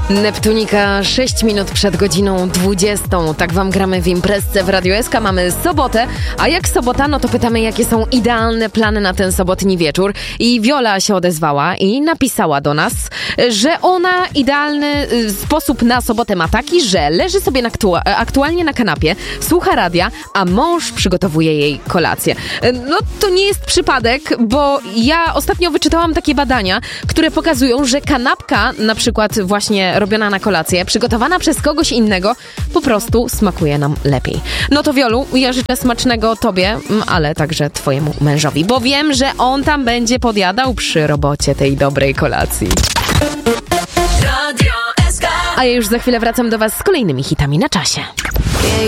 Neptunika, 6 minut przed godziną 20. Tak wam gramy w imprezce w Radio SK. Mamy sobotę, a jak sobota, no to pytamy, jakie są idealne plany na ten sobotni wieczór. I Wiola się odezwała i napisała do nas, że ona idealny sposób na sobotę ma taki, że leży sobie aktualnie na kanapie, słucha radia, a mąż przygotowuje jej kolację. No to nie jest przypadek, bo ja ostatnio wyczytałam takie badania, które pokazują, że kanapka, na przykład właśnie robiona na kolację, przygotowana przez kogoś innego, po prostu smakuje nam lepiej. No to Wiolu, ja życzę smacznego tobie, ale także twojemu mężowi, bo wiem, że on tam będzie podjadał przy robocie tej dobrej kolacji. A ja już za chwilę wracam do was z kolejnymi hitami na czasie.